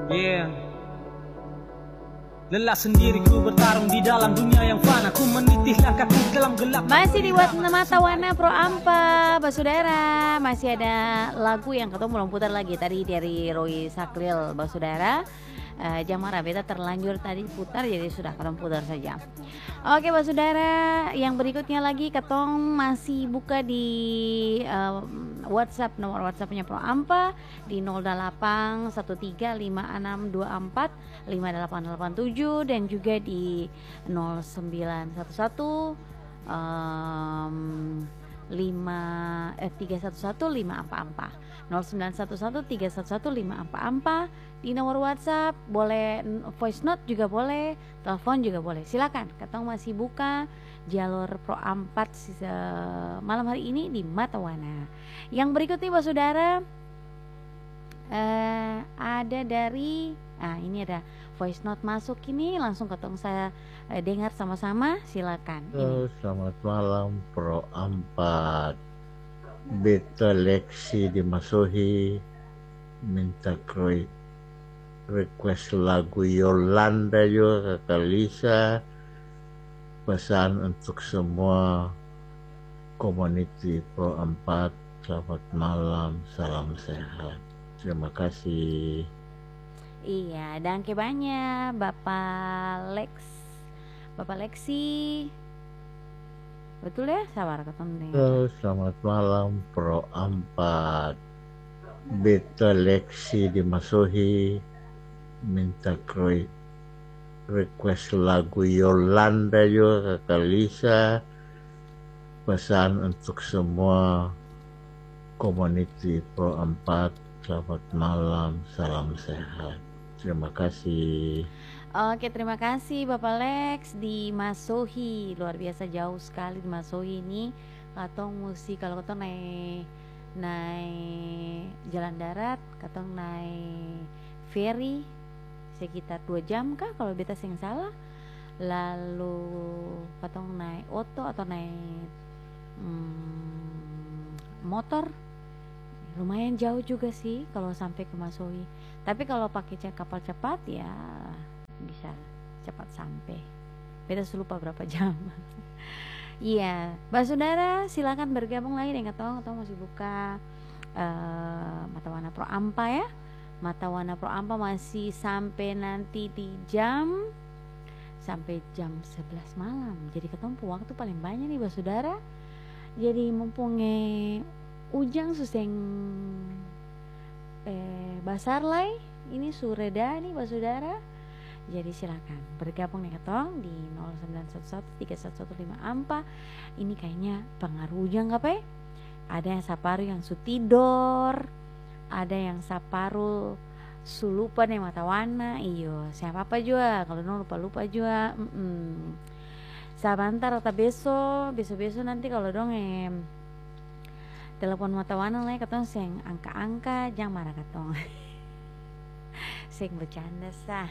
Yeah. Lelah sendiriku bertarung di dalam dunia yang fana. Ku menitih langkahku dalam gelap. Masih di Mata Wana Pro Ampa, Basudara. Masih ada lagu yang ketemu belum putar lagi tadi dari Roy Sakril, Basudara. Jamara beta terlanjur tadi putar, jadi sudah ketong putar saja. Oke Basudara, yang berikutnya lagi ketong masih buka di WhatsApp, nomor WhatsAppnya Pro Ampa di 081356245887 dan juga di 0911 311 5 0911 311 5 di nomor WhatsApp, boleh voice note juga boleh, telepon juga boleh. Silakan, ketong masih buka jalur Pro Ampat malam hari ini di Mata Wana. Yang berikutnya Saudara, ada dari ini ada voice note masuk ini, langsung ketong saya dengar sama-sama. Silakan. Selamat malam Pro Ampat. Beta Lexi di Masuhi minta request lagu Yolanda juga Kakak Lisa. Pesan untuk semua community Pro Ampat, selamat malam, salam sehat. Terima kasih. Iya, danke banyak Bapak Lexi. Betul ya, sabar ketemu. Selamat malam Pro Ampat. Beta Lexi di Masuhi minta request lagu Yolanda juga Kakak Lisa. Pesan untuk semua community Pro Ampat, selamat malam, salam sehat. Terima kasih. Oke, terima kasih Bapak Lex di Masohi. Luar biasa jauh sekali di Masohi ini. Katong mesti kalau katong naik jalan darat, katong naik ferry sekitar 2 jam kah kalau beta sing salah. Lalu katong naik oto atau naik motor. Lumayan jauh juga sih kalau sampai ke Masohi. Tapi kalau pakai kapal cepat ya bisa cepat sampai. Beta lupa berapa jam. Iya, Saudara silakan bergabung lagi dengan ketong masih buka Mata Wana Pro Ampa ya. Mata Wana Pro Ampa masih sampai nanti di sampai jam 11 malam. Jadi ketong waktu paling banyak nih Saudara. Jadi mumpung ujang suseng basar lai ini sureda nih Saudara. Jadi silakan bergabung nih ketong di 0911 311 5 Ini kayaknya pengaruh ujang apa ya? Ada yang saparu yang sutidor, ada yang saparu sulupa nih Mata Wana. Iyo, siapa apa juga kalau lupa juga. Sabantar atau besok nanti kalau dong telepon Mata Wana lah ketong seng angka jangan marah ketong. Seng bercanda sah.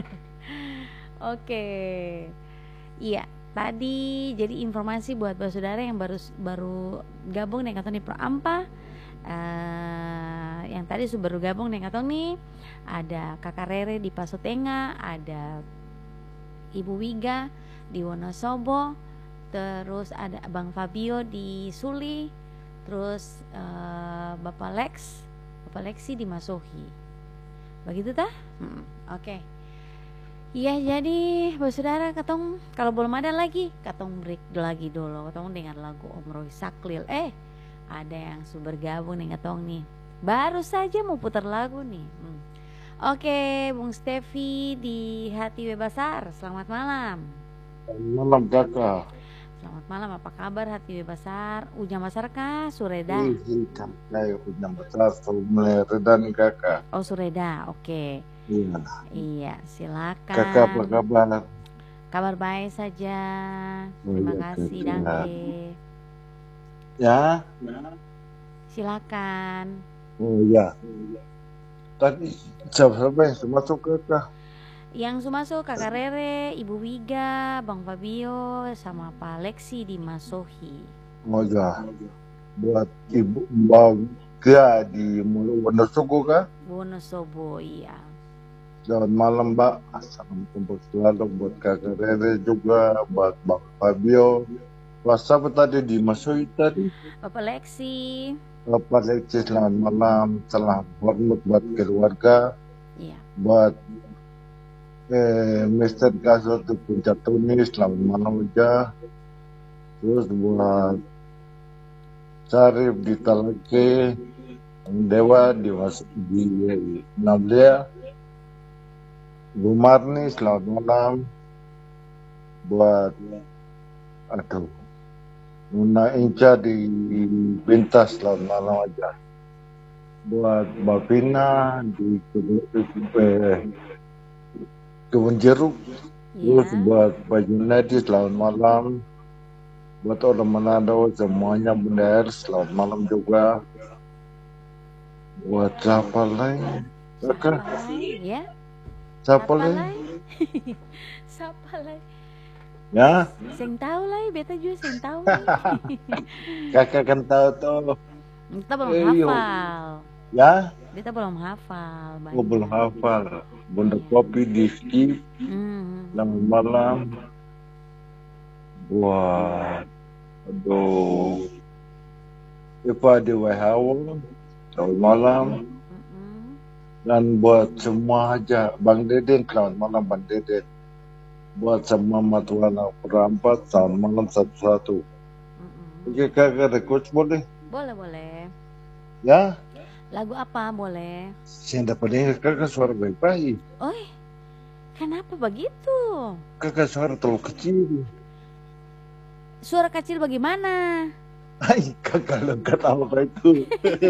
Oke. Iya, tadi jadi informasi buat saudara yang baru gabung dengan katong di Pro Ampa. Yang tadi baru gabung dengan katong nih, ada Kakak Rere di Paso Tenga, ada Ibu Wiga di Wonosobo, terus ada Bang Fabio di Suli, terus Bapak Lexi di Masohi. Begitu tah? Oke. Iya, jadi saudara ketong kalau belum ada lagi ketong break lagi dulu, ketong dengar lagu Om Roy Saklil. Ada yang bergabung dengan ketong nih, baru saja mau putar lagu nih. Oke, Bung Stevi di Hati Bebasar, selamat malam. Malam kakak. Selamat malam, apa kabar Hati Bebasar? Ujang besar kah? Sureda? Ujang besar, Sureda nih kakak. Oh Sureda, oke. Iya, silakan. Kakak apa kabar? Kabar baik saja. Terima kasih Dangke. Ya. Silakan. Oh ya. Tadi siapa yang masuk kakak? Yang masuk Kakak Rere, Ibu Wiga, Bang Fabio, sama Pak Lexi di Masohi. Oh ya. Buat Ibu Wiga di Wonosobo kah? Wonosobo, iya. Selamat malam Mbak. Salam kumpul selalu buat Kakak Rere juga, buat Bang Fabio. WhatsApp tadi dimasukin tadi. Bapak Lexi. Bapak Lexi selamat malam. Salam hormat buat keluarga. Iya. Buat Mr. Kasut di Puncak Tuni selamat malam aja. Terus buat Sarif di Talake, Dewa di Nablia, Bu Marni selamat malam. Buat Nuna Inca di Bintas selamat malam aja. Buat Mbak Vina di Kebun Jeruk. Terus Iya. buat Pak Junadi selamat malam. Buat orang Manado semuanya Bunda R selamat malam juga. Buat siapa lagi? Kakak, Ya. siapa lagi? Siapa lagi? Ya, Sing tahu lah, beta juga sing tahu. kakak kan tahu tuh. Kita belum Iyo. hafal. Ya, Beta belum hafal. gue belum hafal. Bunda Kopi di Skip, selamat malam. Buat Eva di WHO, selamat malam. Dan buat semua aja, Bang Deden, selamat malam Bang Deden. Buat semua matuana perampat, selamat malam satu-satu. Oke kakak, coach boleh? Boleh. Ya? Lagu apa boleh? Saya dapat dengar kakak suara baik-baik. Oi, kenapa begitu? Kakak suara terlalu kecil. Suara kecil bagaimana? Hai, kakak logat apa itu?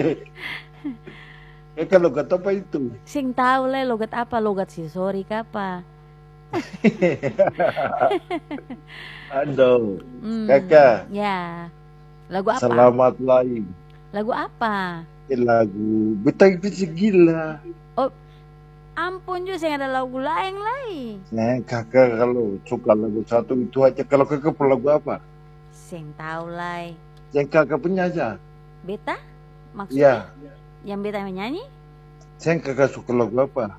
Kakak logat apa itu? Sing tahu le logat apa? Logat si sorry kapa? Aduh, kakak. Ya. Lagu apa? Selamat lain. Lagu apa? Lagu Betah Bisa Gila. Oh, ampun juga saya ada lagu lain. Nah, kakak kalau suka lagu satu itu aja. Kalau kakak perlu lagu apa? Sing tahu lah. Yang kakak punya aja. Beta? Maksudnya? Iya. Yang beta menyanyi? Saya kakak suka lagu apa?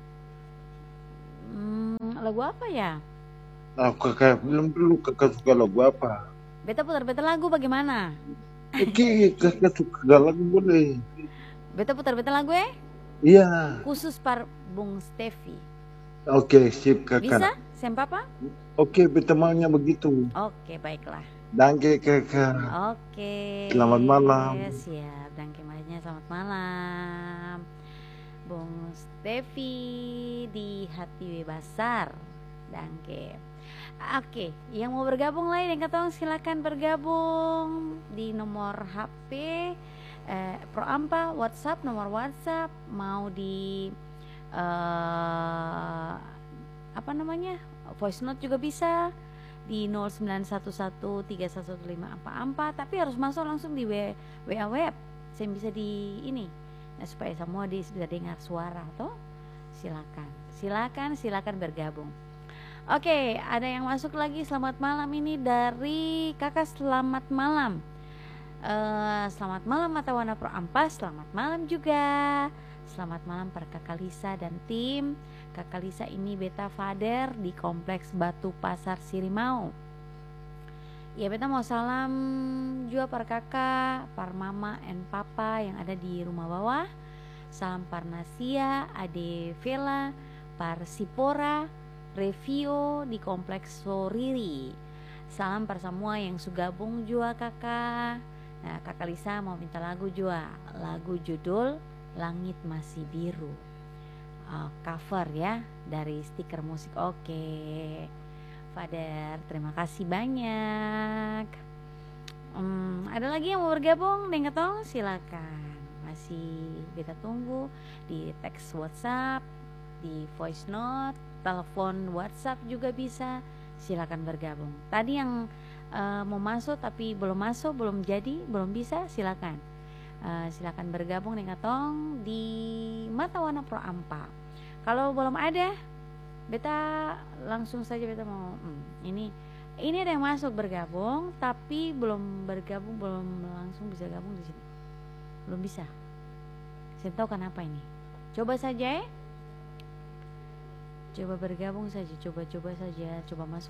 Lagu apa ya? Nah, kakak bilang dulu kakak suka lagu apa? Beta putar lagu bagaimana? Oke, kakak suka lagu boleh. Beta putar lagu ya? Iya. Khusus par Bung Stevi. Oke, sip kakak. Bisa? Sempapa? Oke, beta maunya begitu. Oke, baiklah. Danke kakak. Oke. Selamat malam. Siap, danke mahnya selamat malam. Bung Stevi di Hati Besar. Danke. Oke, yang mau bergabung lain yang ketong silakan bergabung di nomor HP Pro Ampa WhatsApp, nomor WhatsApp mau di apa namanya? Voice note juga bisa di 0911311544, tapi harus masuk langsung di WA web. Saya bisa di ini. Nah, supaya semua bisa dengar suara toh. Silakan bergabung. Oke, ada yang masuk lagi. Selamat malam ini dari kakak. Selamat malam. Selamat malam Matawana Pro Ampas. Selamat malam juga. Selamat malam para kakak Lisa dan tim. Kakak Lisa ini beta Fader di Kompleks Batu Pasar Sirimau. Ya, beta mau salam juga para kakak, para mama and papa yang ada di rumah bawah. Salam Parnasia, Ade Vela, Par Sipora, Revio di Kompleks Soriri. Salam para semua yang sugabung juga kakak. Nah, kakak Lisa mau minta lagu juga. Lagu judul Langit Masih Biru. Cover ya dari stiker musik. Oke. Father, terima kasih banyak. Ada lagi yang mau bergabung dengan ketong? Silakan. Masih beta tunggu di teks WhatsApp, di voice note, telepon WhatsApp juga bisa. Silakan bergabung. Tadi yang mau masuk tapi belum jadi, belum bisa, silakan. Silakan bergabung dengan ketong di Matawana Pro Ampa. Kalau belum ada, beta langsung saja beta mau ini ada yang masuk bergabung tapi belum langsung bisa gabung di sini. Belum bisa. Saya tahu kenapa ini. Coba saja ya. Coba bergabung saja, coba-coba saja, coba masuk